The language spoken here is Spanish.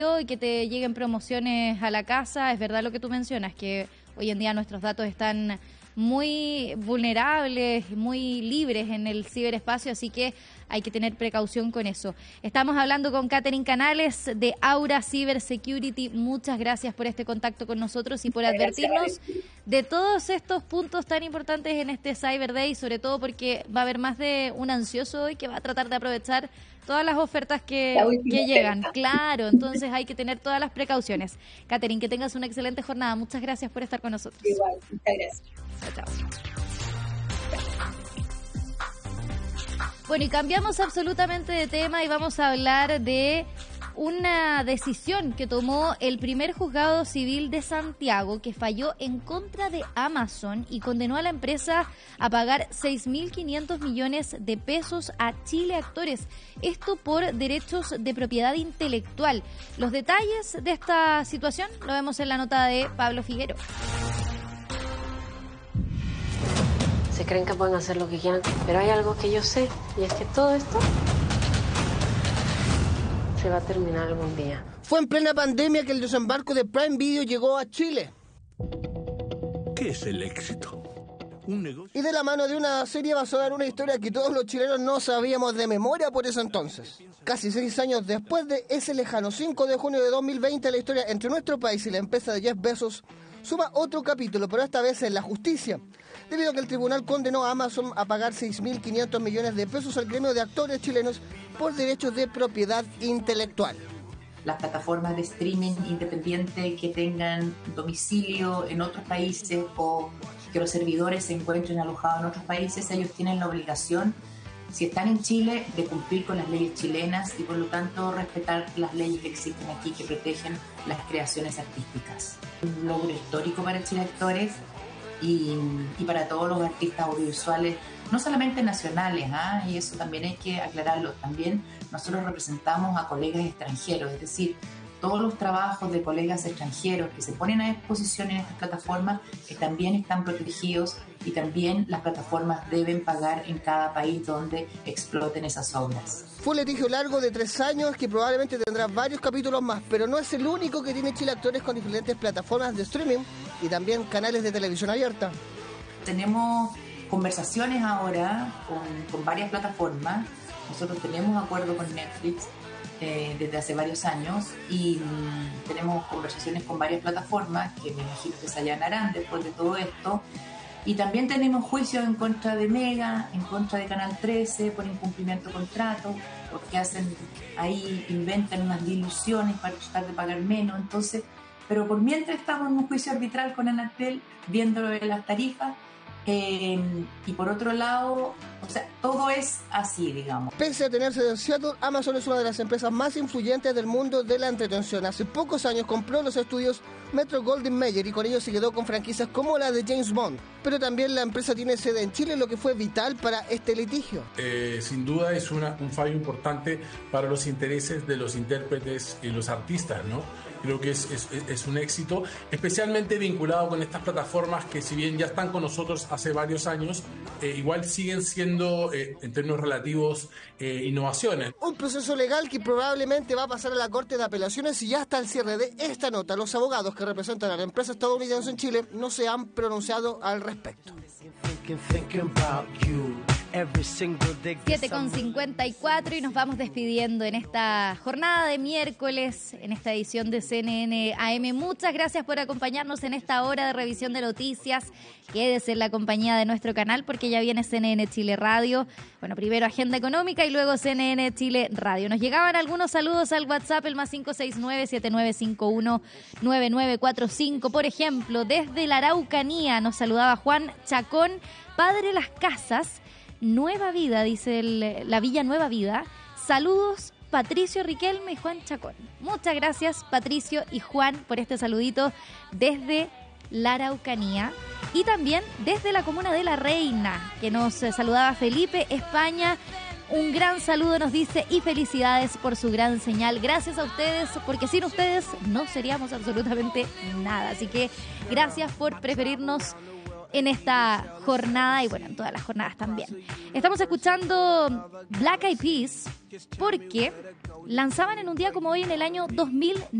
y que te lleguen promociones a la casa. Es verdad lo que tú mencionas, que hoy en día nuestros datos están muy vulnerables, muy libres en el ciberespacio, así que hay que tener precaución con eso. Estamos hablando con Catherine Canales de Aura Cyber Security. Muchas gracias por este contacto con nosotros y por advertirnos de todos estos puntos tan importantes en este Cyber Day, sobre todo porque va a haber más de un ansioso hoy que va a tratar de aprovechar todas las ofertas que llegan. Claro, entonces hay que tener todas las precauciones. Catherine, que tengas una excelente jornada. Muchas gracias por estar con nosotros. Igual, muchas gracias. Chao. Bueno, y cambiamos absolutamente de tema y vamos a hablar de una decisión que tomó el primer juzgado civil de Santiago, que falló en contra de Amazon y condenó a la empresa a pagar 6.500 millones de pesos a Chile Actores. Esto por derechos de propiedad intelectual. Los detalles de esta situación lo vemos en la nota de Pablo Figuero. Se creen que pueden hacer lo que quieran, pero hay algo que yo sé, y es que todo esto se va a terminar algún día. Fue en plena pandemia que el desembarco de Prime Video llegó a Chile. ¿Qué es el éxito? Un negocio. Y de la mano de una serie basada en una historia que todos los chilenos no sabíamos de memoria por ese entonces. Casi 6 años después de ese lejano 5 de junio de 2020, la historia entre nuestro país y la empresa de Jeff Bezos suma otro capítulo, pero esta vez en la justicia, debido a que el tribunal condenó a Amazon a pagar 6.500 millones de pesos al gremio de actores chilenos por derechos de propiedad intelectual. Las plataformas de streaming independiente que tengan domicilio en otros países o que los servidores se encuentren alojados en otros países, ellos tienen la obligación, si están en Chile, de cumplir con las leyes chilenas y por lo tanto respetar las leyes que existen aquí que protegen las creaciones artísticas. Un logro histórico para Chile Actores y para todos los artistas audiovisuales, no solamente nacionales, y eso también hay que aclararlo, también nosotros representamos a colegas extranjeros, es decir, todos los trabajos de colegas extranjeros que se ponen a disposición en estas plataformas que también están protegidos y también las plataformas deben pagar en cada país donde exploten esas obras. Fue un litigio largo de 3 años que probablemente tendrá varios capítulos más, pero no es el único que tiene Chile Actores con diferentes plataformas de streaming y también canales de televisión abierta. Tenemos conversaciones ahora con varias plataformas. Nosotros tenemos acuerdo con Netflix desde hace varios años y tenemos conversaciones con varias plataformas que me imagino que se allanarán después de todo esto. Y también tenemos juicios en contra de Mega, en contra de Canal 13 por incumplimiento de contrato, porque inventan unas diluciones para tratar de pagar menos. Entonces, pero por mientras estamos en un juicio arbitral con Anatel, viendo las tarifas, y por otro lado, o sea, todo es así, digamos. Pese a tener sede en Seattle, Amazon es una de las empresas más influyentes del mundo de la entretención. Hace pocos años compró los estudios Metro-Goldwyn-Mayer y con ello se quedó con franquicias como la de James Bond. Pero también la empresa tiene sede en Chile, lo que fue vital para este litigio. Sin duda es un fallo importante para los intereses de los intérpretes y los artistas, ¿no? Creo que es un éxito, especialmente vinculado con estas plataformas que, si bien ya están con nosotros hace varios años, igual siguen siendo, en términos relativos, innovaciones. Un proceso legal que probablemente va a pasar a la Corte de Apelaciones y ya hasta el cierre de esta nota, los abogados que representan a la empresa estadounidense en Chile no se han pronunciado al respecto. 7:54 y nos vamos despidiendo en esta jornada de miércoles, en esta edición de CNN AM. Muchas gracias por acompañarnos en esta hora de revisión de noticias. Quédese en la compañía de nuestro canal porque ya viene CNN Chile Radio. Bueno, primero Agenda Económica y luego CNN Chile Radio. Nos llegaban algunos saludos al WhatsApp, el más 569-7951-9945. Por ejemplo, desde la Araucanía nos saludaba Juan Chacón, padre Las Casas. Nueva Vida, dice la Villa Nueva Vida. Saludos, Patricio Riquelme y Juan Chacón. Muchas gracias, Patricio y Juan, por este saludito desde la Araucanía. Y también desde la comuna de La Reina, que nos saludaba Felipe, España. Un gran saludo nos dice y felicidades por su gran señal. Gracias a ustedes, porque sin ustedes no seríamos absolutamente nada. Así que gracias por preferirnos en esta jornada y bueno, en todas las jornadas también. Estamos escuchando Black Eyed Peas porque lanzaban en un día como hoy en el año 2009